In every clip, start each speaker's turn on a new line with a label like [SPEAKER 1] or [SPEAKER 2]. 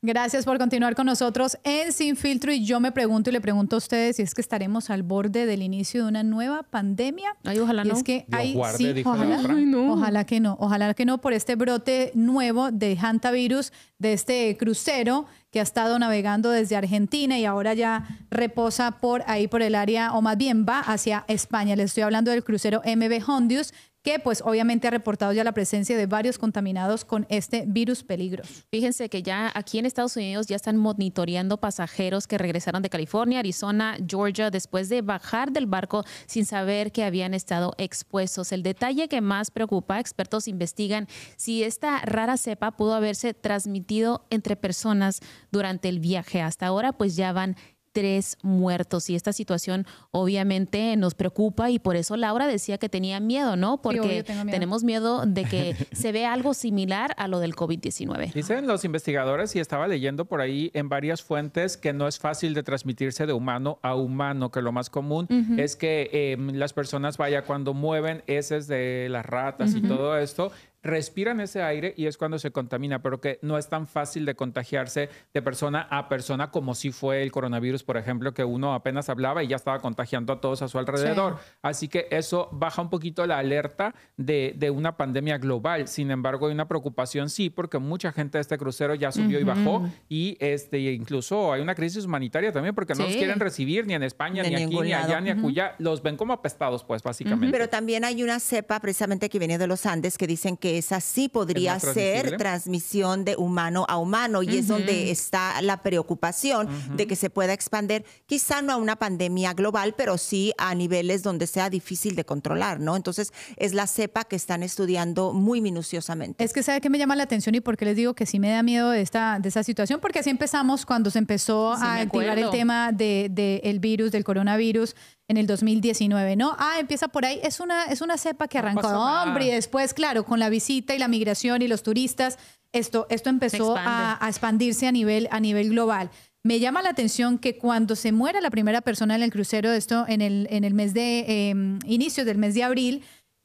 [SPEAKER 1] Gracias por continuar con nosotros en Sin Filtro. Y yo me pregunto y le pregunto a ustedes si es que estaremos al borde del inicio de una nueva pandemia.
[SPEAKER 2] Ay, ojalá
[SPEAKER 1] y
[SPEAKER 2] no.
[SPEAKER 1] es que
[SPEAKER 3] Dios
[SPEAKER 1] hay,
[SPEAKER 3] guarde,
[SPEAKER 1] sí,
[SPEAKER 3] dijo
[SPEAKER 1] ojalá,
[SPEAKER 3] la otra.
[SPEAKER 2] Ay, no.
[SPEAKER 1] ojalá que no por este brote nuevo de hantavirus de este crucero que ha estado navegando desde Argentina y ahora ya reposa por ahí por el área, o más bien va hacia España. Les estoy hablando del crucero MV Hondius, que pues obviamente ha reportado ya la presencia de varios contaminados con este virus peligroso.
[SPEAKER 2] Fíjense que ya aquí en Estados Unidos ya están monitoreando pasajeros que regresaron de California, Arizona, Georgia, después de bajar del barco sin saber que habían estado expuestos. El detalle que más preocupa, expertos investigan si esta rara cepa pudo haberse transmitido entre personas durante el viaje. Hasta ahora pues ya van 3 muertos y esta situación obviamente nos preocupa y por eso Laura decía que tenía miedo, ¿no? Porque tenemos miedo de que se vea algo similar a lo del COVID-19.
[SPEAKER 3] Dicen los investigadores, y estaba leyendo por ahí en varias fuentes, que no es fácil de transmitirse de humano a humano, que lo más común es que las personas, cuando mueven heces de las ratas y todo esto, respiran ese aire y es cuando se contamina, pero que no es tan fácil de contagiarse de persona a persona como si fue el coronavirus, por ejemplo, que uno apenas hablaba y ya estaba contagiando a todos a su alrededor. Sí. Así que eso baja un poquito la alerta de una pandemia global. Sin embargo, hay una preocupación, sí, porque mucha gente de este crucero ya subió y bajó y incluso hay una crisis humanitaria también porque no los quieren recibir ni en España, ni aquí, ni allá, ni acullá. Los ven como apestados, pues, básicamente.
[SPEAKER 4] Pero también hay una cepa precisamente que viene de los Andes que dicen que esa sí podría ser transmisión de humano a humano y es donde está la preocupación de que se pueda expandir, quizá no a una pandemia global, pero sí a niveles donde sea difícil de controlar, ¿no? Entonces es la cepa que están estudiando muy minuciosamente.
[SPEAKER 1] Es que ¿sabe qué me llama la atención y por qué les digo que sí me da miedo de esta situación? Porque así empezamos cuando se empezó a activar el tema del virus, del coronavirus, en el 2019, ¿no? Empieza por ahí. Es una cepa que arrancó, hombre, y después, claro, con la visita y la migración y los turistas, esto empezó a expandirse a nivel global. Me llama la atención que cuando se muera la primera persona en el crucero, esto en el mes de inicios del mes de abril,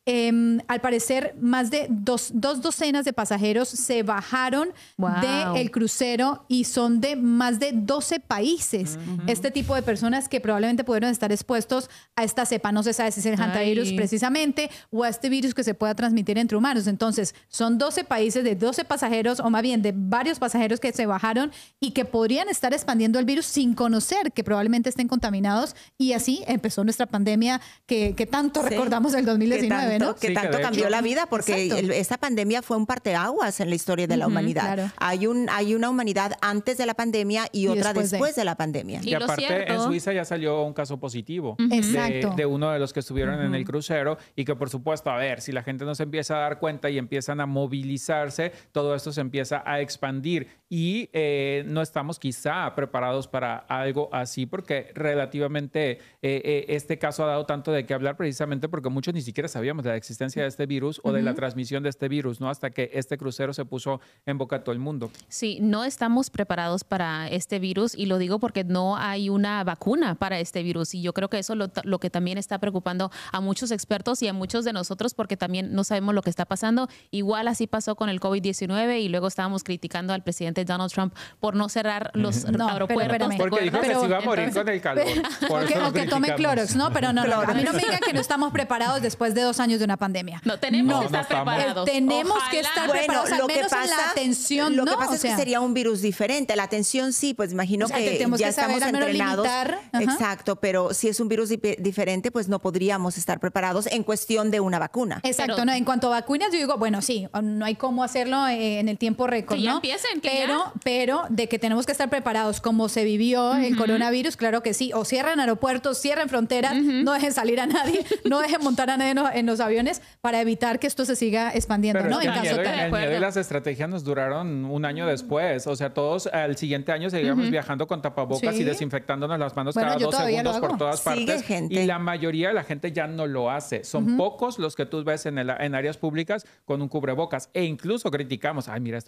[SPEAKER 1] al parecer más de dos docenas de pasajeros se bajaron del crucero y son de más de 12 países. Este tipo de personas que probablemente pudieron estar expuestos a esta cepa. No se sabe si es el hantavirus precisamente o a este virus que se pueda transmitir entre humanos. Entonces, son 12 países de 12 pasajeros o más bien de varios pasajeros que se bajaron y que podrían estar expandiendo el virus sin conocer que probablemente estén contaminados y así empezó nuestra pandemia que tanto recordamos del 2019. ¿no?
[SPEAKER 4] Que tanto cambió la vida porque esta pandemia fue un parteaguas en la historia de la humanidad. Claro. Hay una humanidad antes de la pandemia y otra después de la pandemia.
[SPEAKER 3] Y aparte en Suiza ya salió un caso positivo de uno de los que estuvieron en el crucero y que por supuesto, a ver, si la gente no se empieza a dar cuenta y empiezan a movilizarse, todo esto se empieza a expandir y no estamos quizá preparados para algo así porque relativamente este caso ha dado tanto de qué hablar precisamente porque muchos ni siquiera sabíamos de la existencia de este virus o de la transmisión de este virus, ¿no? Hasta que este crucero se puso en boca de todo el mundo.
[SPEAKER 2] Sí, no estamos preparados para este virus y lo digo porque no hay una vacuna para este virus y yo creo que eso es lo que también está preocupando a muchos expertos y a muchos de nosotros porque también no sabemos lo que está pasando. Igual así pasó con el COVID-19 y luego estábamos criticando al presidente Donald Trump por no cerrar los aeropuertos.
[SPEAKER 3] Porque dijo que se iba a morir con el calor.
[SPEAKER 1] O que tome Clorox, ¿no? Pero no, a mí no me digan que no estamos preparados después de 2 años de una pandemia.
[SPEAKER 2] No, tenemos que estar preparados.
[SPEAKER 1] Tenemos que estar preparados, al menos en la atención.
[SPEAKER 4] Lo que pasa es que sería un virus diferente. La atención sí, pues imagino que ya estamos entrenados. Exacto, pero si es un virus diferente, pues no podríamos estar preparados en cuestión de una vacuna.
[SPEAKER 1] Exacto, pero, no, en cuanto a vacunas, yo digo, bueno, sí, no hay cómo hacerlo en el tiempo récord,
[SPEAKER 2] que ya
[SPEAKER 1] ¿no?
[SPEAKER 2] Empiecen,
[SPEAKER 1] pero de que tenemos que estar preparados como se vivió el coronavirus, claro que sí. O cierran aeropuertos, cierran fronteras, no dejen salir a nadie, no dejen montar a nadie en los aviones para evitar que esto se siga expandiendo,
[SPEAKER 3] pero
[SPEAKER 1] ¿no?
[SPEAKER 3] Es que el miedo y las estrategias nos duraron un año después. O sea, todos al siguiente año seguíamos viajando con tapabocas y desinfectándonos las manos cada 2 segundos por todas partes. Y la mayoría de la gente ya no lo hace. Son pocos los que tú ves en áreas públicas con un cubrebocas. E incluso criticamos, ay, mira,